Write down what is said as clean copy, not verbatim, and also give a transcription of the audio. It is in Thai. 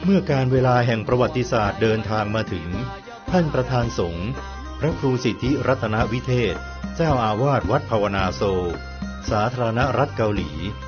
มื่อการเวลาแห่งประวัติศาสตร์เดินทางมาถึงท่านประธานสงฆ์พระครูสิทธิรัตนวิเทศเจ้าอาวาสวัดภาวนาโซสาธารณรัฐเกาหลี